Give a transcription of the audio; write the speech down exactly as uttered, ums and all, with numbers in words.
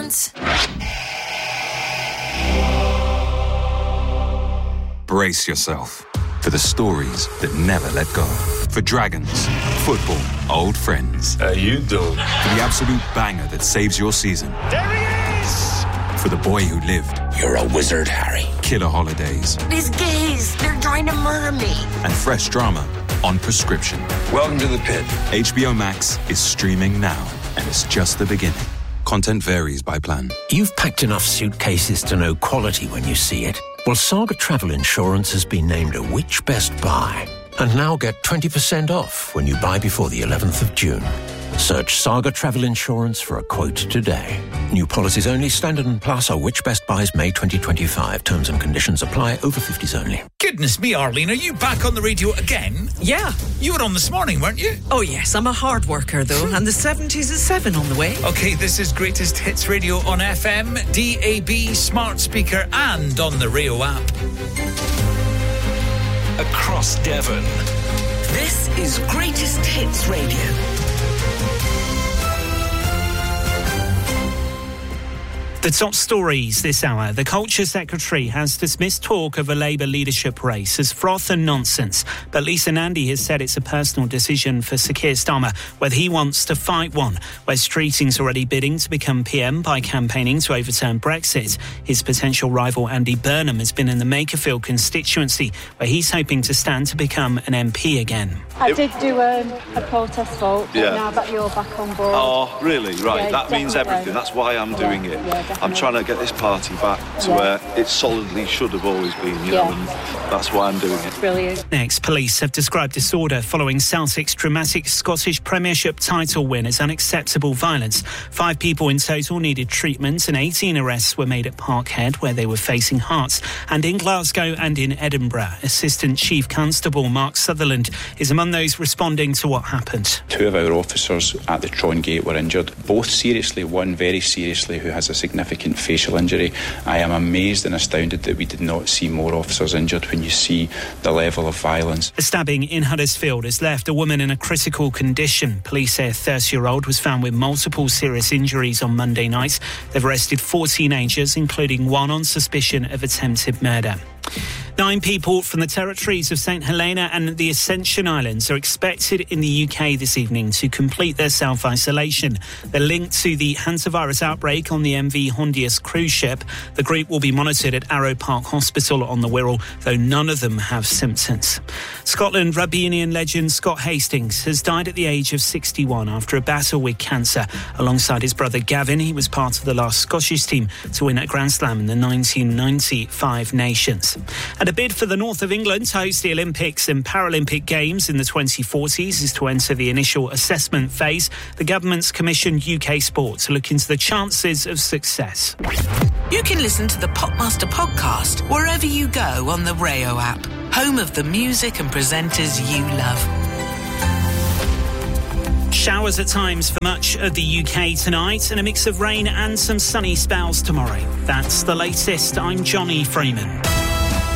Dragons. Brace yourself for the stories that never let go. For Dragons, football, old friends. How you doing? For the absolute banger that saves your season. There he is! For the boy who lived. You're a wizard, Harry. Killer holidays. These gays, they're trying to murder me. And fresh drama on Prescription. Welcome to the pit. H B O Max is streaming now, and it's just the beginning. Content varies by plan. You've packed enough suitcases to know quality when you see it. Well, Saga Travel Insurance has been named a Which Best Buy. And now get twenty percent off when you buy before the eleventh of June. Search Saga Travel Insurance for a quote today. New policies only. Standard and Plus are Which Best Buys May twenty twenty-five. Terms and conditions apply. Over fifties only. Goodness me, Arlene, are you back on the radio again? Yeah. You were on this morning, weren't you? Oh, yes. I'm a hard worker, though, and the seventies is seven on the way. OK, this is Greatest Hits Radio on F M, D A B, smart speaker, and on the Rio app. Across Devon. This is Greatest Hits Radio. The top stories this hour. The Culture Secretary has dismissed talk of a Labour leadership race as froth and nonsense. But Lisa Nandy has said it's a personal decision for Sir Keir Starmer whether he wants to fight one. Wes Streeting's already bidding to become P M by campaigning to overturn Brexit. His potential rival Andy Burnham has been in the Makerfield constituency where he's hoping to stand to become an M P again. I did do a, a protest vote, but yeah. now that you're back on board. Oh, really? Right, yeah, that means everything. That's why I'm yeah, doing it. Yeah, I'm trying to get this party back to yeah. where it solidly should have always been, you yeah. know, and that's why I'm doing it. Brilliant. Next, police have described disorder following Celtic's dramatic Scottish Premiership title win as unacceptable violence. Five people in total needed treatment and eighteen arrests were made at Parkhead where they were facing Hearts. And in Glasgow and in Edinburgh, Assistant Chief Constable Mark Sutherland is among those responding to what happened. Two of our officers at the Tron Gate were injured, both seriously, one very seriously who has a significant facial injury. I am amazed and astounded that we did not see more officers injured when you see the level of violence. A stabbing in Huddersfield has left a woman in a critical condition. Police say a thirty-year-old was found with multiple serious injuries on Monday night. They've arrested four teenagers, including one on suspicion of attempted murder. Nine people from the territories of Saint Helena and the Ascension Islands are expected in the U K this evening to complete their self-isolation. They're linked to the hantavirus outbreak on the M V Hondius cruise ship. The group will be monitored at Arrow Park Hospital on the Wirral, though none of them have symptoms. Scotland rugby union legend Scott Hastings has died at the age of sixty-one after a battle with cancer. Alongside his brother Gavin, he was part of the last Scottish team to win a Grand Slam in the nineteen ninety-five Nations. And a bid for the north of England to host the Olympics and Paralympic Games in the twenty forties is to enter the initial assessment phase. The government's commissioned U K Sport to look into the chances of success. You can listen to the Popmaster podcast wherever you go on the Rayo app, home of the music and presenters you love. Showers at times for much of the U K tonight and a mix of rain and some sunny spells tomorrow. That's the latest. I'm Johnny Freeman.